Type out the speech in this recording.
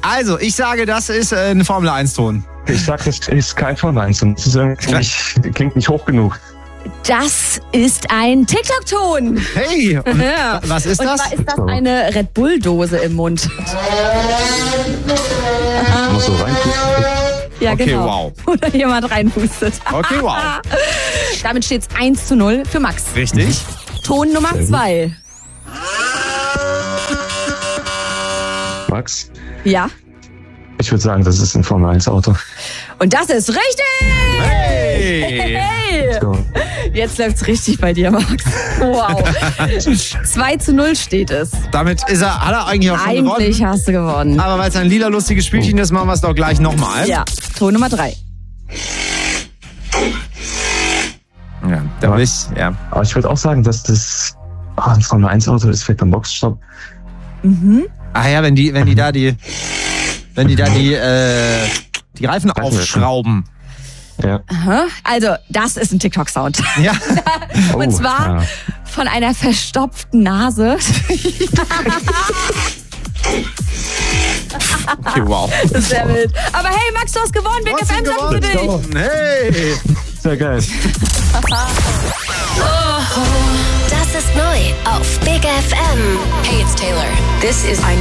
Also, ich sage, das ist ein Formel-1-Ton. Ich sag, das ist kein Formel 1 und das ist irgendwie klingt nicht hoch genug. Das ist ein TikTok-Ton. Hey, und was ist das? Und zwar ist das eine Red Bull-Dose im Mund. Muss so rein. Ja, Okay, genau. wow. Oder jemand reinpustet. Okay, wow. Damit steht es 1:0 für Max. Richtig. Ton Nummer 2. Max, Ja. ich würde sagen, das ist ein Formel 1 Auto. Und das ist richtig! Hey! Hey! So. Jetzt läuft's richtig bei dir, Max. Wow. 2:0 steht es. Damit hat er eigentlich auch schon Eigentlich gewonnen. hast du gewonnen. Aber weil es ein lila lustiges Spielchen ist, machen wir es doch gleich nochmal. Ja, Ton Nummer 3. Ja, da bin ich, ja. Aber ich würde auch sagen, dass das ein Formel 1 Auto ist, vielleicht beim Boxenstopp. Ah ja, wenn die Reifen aufschrauben. Ja. Aha. Also, das ist ein TikTok-Sound. Ja. Und zwar ja. von einer verstopften Nase. Okay, wow. Das ist sehr wild. Aber hey, Max, du hast gewonnen. Big FM sagt für dich. Hey! Sehr geil. Das ist neu auf Big FM. Hey, it's Taylor. This is I